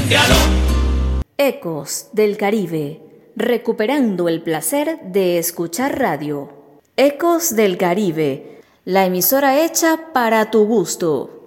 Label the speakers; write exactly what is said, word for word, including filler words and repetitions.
Speaker 1: Ecos del Caribe, recuperando el placer de escuchar radio. Ecos del Caribe, la emisora hecha para tu gusto.